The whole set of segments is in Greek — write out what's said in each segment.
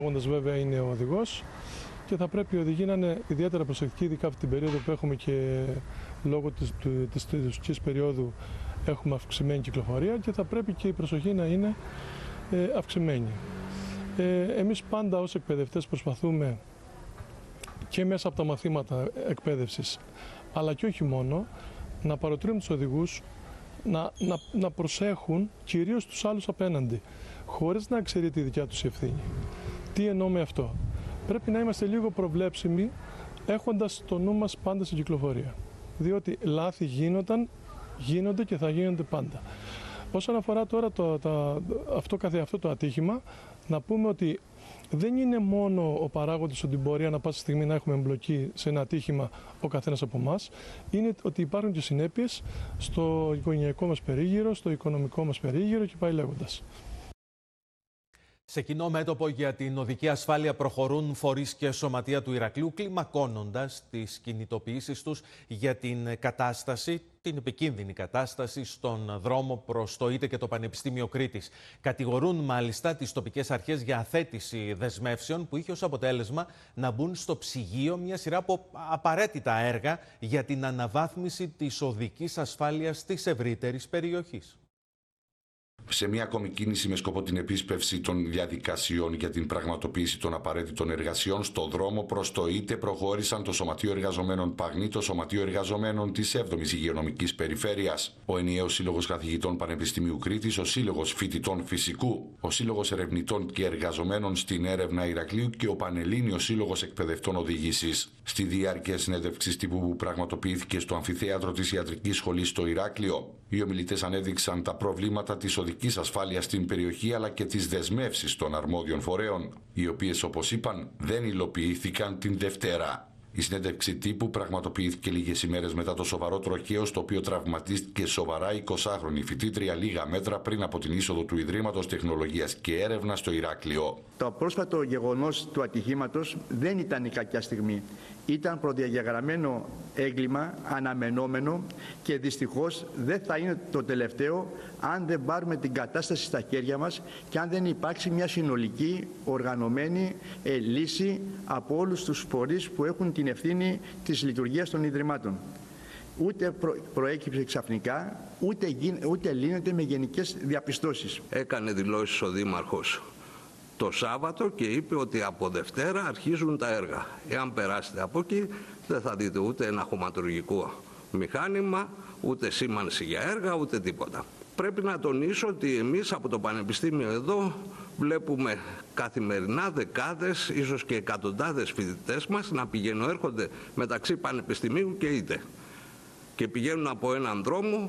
Όγοντας βέβαια είναι ο οδηγός και θα πρέπει οι οδηγοί να είναι ιδιαίτερα προσεκτικοί, ειδικά αυτή την περίοδο που έχουμε και λόγω της τουριστικής περίοδου έχουμε αυξημένη κυκλοφορία και θα πρέπει και η προσοχή να είναι αυξημένη. Εμείς πάντα ως εκπαιδευτές προσπαθούμε και μέσα από τα μαθήματα εκπαίδευσης, αλλά και όχι μόνο, να παροτρύνουν τους οδηγούς να προσέχουν κυρίως τους άλλους απέναντι, χωρίς να εξαιρεί τη δικιά τους ευθύνη. Τι εννοώ με αυτό? Πρέπει να είμαστε λίγο προβλέψιμοι, έχοντας το νου μας πάντα στην κυκλοφορία. Διότι λάθη γίνονται και θα γίνονται πάντα. Όσον αφορά τώρα αυτό το ατύχημα, να πούμε ότι δεν είναι μόνο ο παράγοντας ότι μπορεί ανά πάσα στιγμή να έχουμε εμπλοκή σε ένα ατύχημα ο καθένας από εμάς, είναι ότι υπάρχουν και συνέπειες στο οικογενειακό μας περίγυρο, στο οικονομικό μας περίγυρο και πάει λέγοντας. Σε κοινό μέτωπο για την οδική ασφάλεια προχωρούν φορείς και σωματεία του Ηρακλείου, κλιμακώνοντας τις κινητοποιήσεις τους για την επικίνδυνη κατάσταση στον δρόμο προς το ΙΤΕ και το Πανεπιστήμιο Κρήτης. Κατηγορούν μάλιστα τις τοπικές αρχές για αθέτηση δεσμεύσεων που είχε ως αποτέλεσμα να μπουν στο ψυγείο μια σειρά από απαραίτητα έργα για την αναβάθμιση της οδικής ασφάλειας της ευρύτερης περιοχής. Σε μια ακόμη κίνηση με σκοπό την επίσπευση των διαδικασιών για την πραγματοποίηση των απαραίτητων εργασιών, στο δρόμο προς το ΙΤΕ προχώρησαν το Σωματείο Εργαζομένων Παγνή, το Σωματείο Εργαζομένων της 7ης Υγειονομικής Περιφέρειας, ο Ενιαίος Σύλλογος Καθηγητών Πανεπιστημίου Κρήτης, ο Σύλλογος Φοιτητών Φυσικού, ο Σύλλογος Ερευνητών και Εργαζομένων στην Έρευνα Ηρακλείου και ο Πανελλήνιος Σύλλογος Εκπαιδευτών Οδήγησης. Στη διάρκεια συνέντευξης τύπου που πραγματοποιήθηκε στο αμφιθέατρο της Ιατρικής Σχολής στο Ηράκλειο, οι ομιλητές ανέδειξαν τα προβλήματα της οδικής ασφάλειας στην περιοχή αλλά και τις δεσμεύσεις των αρμόδιων φορέων, οι οποίες, όπως είπαν, δεν υλοποιήθηκαν την Δευτέρα. Η συνέντευξη τύπου πραγματοποιήθηκε λίγες ημέρες μετά το σοβαρό τροχαίο στο οποίο τραυματίστηκε σοβαρά η 20χρονη φοιτήτρια λίγα μέτρα πριν από την είσοδο του Ιδρύματος Τεχνολογίας και Έρευνας στο Ηράκλειο. Το πρόσφατο γεγονός του ατυχήματος δεν ήταν η κακιά στιγμή. Ήταν προδιαγεγραμμένο έγκλημα, αναμενόμενο και δυστυχώς δεν θα είναι το τελευταίο αν δεν πάρουμε την κατάσταση στα χέρια μας και αν δεν υπάρξει μια συνολική οργανωμένη λύση από όλους τους φορείς που έχουν την ευθύνη της λειτουργίας των Ιδρυμάτων. Ούτε προέκυψε ξαφνικά, ούτε λύνεται με γενικές διαπιστώσεις. Έκανε δηλώσεις ο Δήμαρχος το Σάββατο και είπε ότι από Δευτέρα αρχίζουν τα έργα. Εάν περάσετε από εκεί δεν θα δείτε ούτε ένα χωματουργικό μηχάνημα, ούτε σήμανση για έργα, ούτε τίποτα. Πρέπει να τονίσω ότι εμείς από το Πανεπιστήμιο εδώ βλέπουμε καθημερινά δεκάδες, ίσως και εκατοντάδες φοιτητές μας να πηγαίνουν, έρχονται μεταξύ Πανεπιστημίου και ΙΤΕ και πηγαίνουν από έναν δρόμο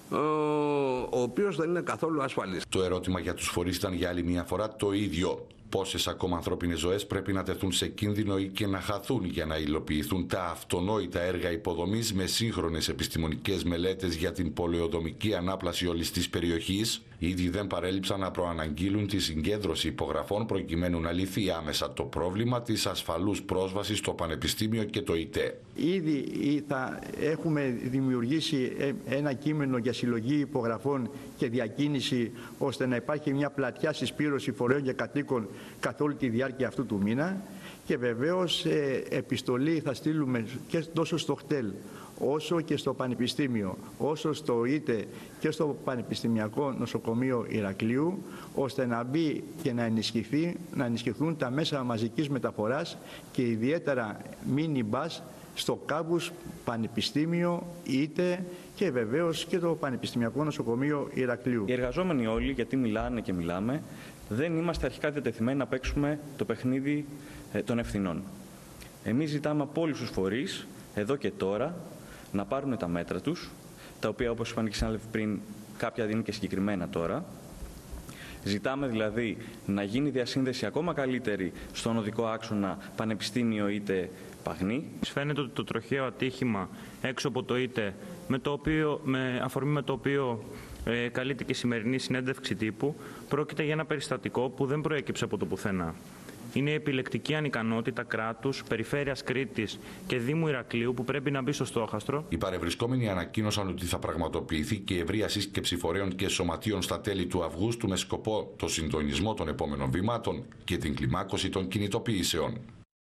ο οποίος δεν είναι καθόλου ασφαλής. Το ερώτημα για τους φορείς ήταν για άλλη μια φορά το ίδιο. Πόσες ακόμα ανθρώπινες ζωές πρέπει να τεθούν σε κίνδυνο ή και να χαθούν για να υλοποιηθούν τα αυτονόητα έργα υποδομής με σύγχρονες επιστημονικές μελέτες για την πολεοδομική ανάπλαση όλης της περιοχής? Ήδη δεν παρέλειψαν να προαναγγείλουν τη συγκέντρωση υπογραφών προκειμένου να λυθεί άμεσα το πρόβλημα της ασφαλούς πρόσβασης στο Πανεπιστήμιο και το ΙΤΕ. Ήδη θα έχουμε δημιουργήσει ένα κείμενο για συλλογή υπογραφών και διακίνηση ώστε να υπάρχει μια πλατιά συσπήρωση φορέων και κατοίκων καθ' όλη τη διάρκεια αυτού του μήνα και βεβαίως επιστολή θα στείλουμε και τόσο στο ΧΤΕΛ όσο και στο Πανεπιστήμιο, όσο στο ΙΤΕ και στο Πανεπιστημιακό Νοσοκομείο Ηρακλείου, ώστε να μπει και να ενισχυθούν τα μέσα μαζικής μεταφοράς και ιδιαίτερα μίνι μπας στο κάμπους Πανεπιστήμιο, ΙΤΕ και βεβαίως και το Πανεπιστημιακό Νοσοκομείο Ηρακλείου. Οι εργαζόμενοι όλοι, γιατί μιλάνε και μιλάμε, δεν είμαστε αρχικά διατεθειμένοι να παίξουμε το παιχνίδι των ευθυνών. Εμείς ζητάμε από όλους τους φορείς, εδώ και τώρα, να πάρουν τα μέτρα τους, τα οποία, όπως είπαν και οι συνάδελφοι πριν, κάποια είναι και συγκεκριμένα τώρα. Ζητάμε δηλαδή να γίνει διασύνδεση ακόμα καλύτερη στον οδικό άξονα Πανεπιστήμιο ΙΤΕ Παγνή. Φαίνεται ότι το τροχαίο ατύχημα έξω από το ΙΤΕ, με αφορμή με το οποίο καλείται και η σημερινή συνέντευξη τύπου, πρόκειται για ένα περιστατικό που δεν προέκυψε από το πουθενά. είναι η επιλεκτική ανικανότητα κράτους, Περιφέρειας Κρήτης και Δήμου Ηρακλείου που πρέπει να μπει στο στόχαστρο. Οι παρευρισκόμενοι ανακοίνωσαν ότι θα πραγματοποιηθεί και ευρεία σύσκεψη φορέων και σωματείων στα τέλη του Αυγούστου με σκοπό το συντονισμό των επόμενων βημάτων και την κλιμάκωση των κινητοποιήσεων.